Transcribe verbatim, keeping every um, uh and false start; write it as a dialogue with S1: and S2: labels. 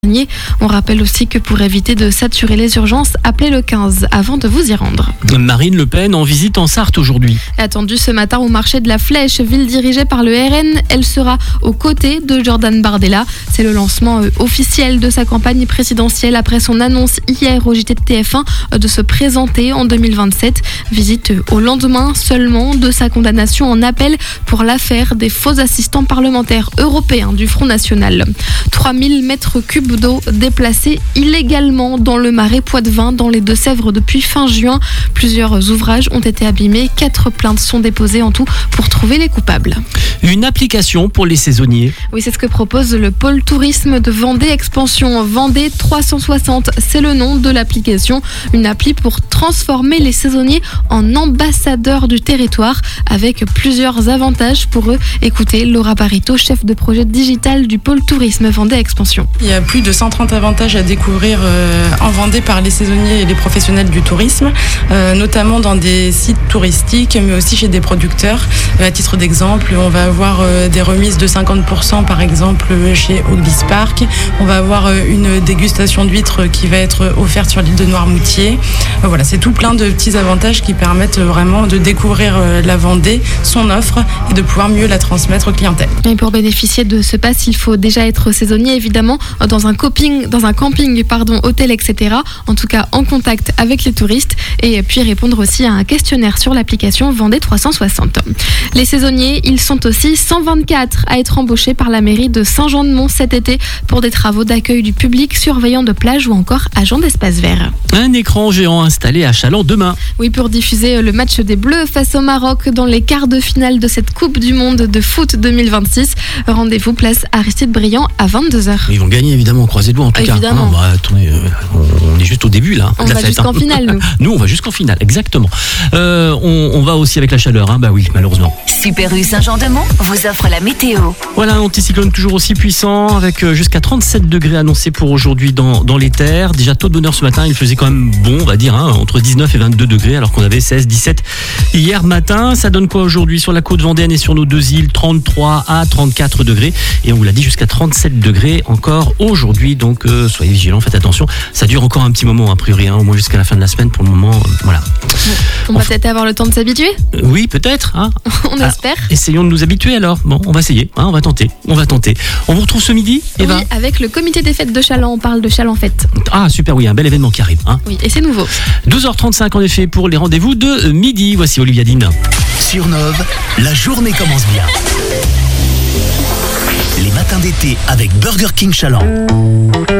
S1: On rappelle aussi que pour éviter de saturer les urgences, appelez le quinze avant de vous y rendre.
S2: Marine Le Pen en visite en Sarthe aujourd'hui.
S1: Attendue ce matin au marché de la Flèche, ville dirigée par le R N, elle sera aux côtés de Jordan Bardella. C'est le lancement officiel de sa campagne présidentielle après son annonce hier au J T de T F un de se présenter en deux mille vingt-sept. Visite au lendemain seulement de sa condamnation en appel pour l'affaire des faux assistants parlementaires européens du Front National. trois mille mètres cubes d'eau déplacés illégalement dans le marais Poitevin dans les Deux-Sèvres depuis fin juin. Plusieurs ouvrages ont été abîmés. Quatre plaintes sont déposées en tout pour trouver les coupables.
S2: Une application pour les saisonniers.
S1: Oui, c'est ce que propose le pôle tourisme de Vendée Expansion. Vendée trois cent soixante, c'est le nom de l'application. Une appli pour transformer les saisonniers en ambassadeurs du territoire avec plusieurs avantages pour eux. Écoutez Laura Barito, chef de projet digital du pôle tourisme Vendée Expansion.
S3: Il y a plus de cent trente avantages à découvrir euh, en Vendée par les saisonniers et les professionnels du tourisme, euh, notamment dans des sites touristiques, mais aussi chez des producteurs. Euh, à titre d'exemple, on va avoir euh, des remises de cinquante pour cent par exemple chez Oglis Park. On va avoir euh, une dégustation d'huîtres qui va être offerte sur l'île de Noirmoutier. Euh, voilà, c'est tout plein de petits avantages qui permettent vraiment de découvrir euh, la Vendée, son offre et de pouvoir mieux la transmettre aux clientèles.
S1: Et pour bénéficier de ce pass, il faut déjà être saisonnier évidemment, dans un camping, dans un camping, pardon, hôtel, et cetera. En tout cas, en contact avec les touristes et puis répondre aussi à un questionnaire sur l'application Vendée trois cent soixante. Les saisonniers, ils sont aussi cent vingt-quatre à être embauchés par la mairie de Saint-Jean-de-Mont cet été pour des travaux d'accueil du public, surveillants de plage ou encore agents d'espace vert.
S2: Un écran géant installé à Châlons demain.
S1: Oui, pour diffuser le match des Bleus face au Maroc dans les quarts de finale de cette Coupe du Monde de foot deux mille vingt-six. Rendez-vous place Aristide Briand à vingt-deux heures.
S2: Ils vont gagner évidemment, croisez les doigts en tout
S1: évidemment.
S2: cas. Ah, bah, attendez, euh, on est juste au début là.
S1: On
S2: de la
S1: va
S2: fête,
S1: jusqu'en
S2: hein.
S1: finale, nous.
S2: Nous, on va jusqu'en finale, exactement. Euh, on, on va aussi avec la chaleur, hein. Bah oui, malheureusement.
S4: Super U Saint-Jean-de-Mont vous offre la météo.
S2: Voilà, un anticyclone toujours aussi puissant avec jusqu'à trente-sept degrés annoncés pour aujourd'hui dans, dans les terres. Déjà taux de bonheur ce matin, il faisait quand même bon, on va dire, hein, entre dix-neuf et vingt-deux degrés alors qu'on avait seize, dix-sept hier matin. Ça donne quoi aujourd'hui sur la côte vendéenne et sur nos deux îles? trente-trois à trente-quatre degrés et on vous l'a dit jusqu'à trente-sept degrés encore aujourd'hui. Donc euh, soyez vigilants, faites attention. Ça dure encore un petit moment a priori, hein, au moins jusqu'à la fin de la semaine pour le moment. Euh, voilà.
S1: On va enfin, peut-être avoir le temps de s'habituer.
S2: euh, Oui, peut-être. Hein.
S1: On
S2: ah,
S1: espère.
S2: Essayons de nous habituer alors. Bon, on va essayer. Hein, on va tenter. On va tenter. On vous retrouve ce midi, Eva?
S1: Oui, avec le comité des fêtes de Châlons. On parle de Châlons Fête.
S2: Ah super, oui, un bel événement qui arrive. Hein.
S1: Oui, et c'est nouveau.
S2: douze heures trente-cinq en effet pour les rendez-vous de midi. Voici Olivia Dean.
S5: Sur Nove, la journée commence bien. Les matins d'été avec Burger King Châlons.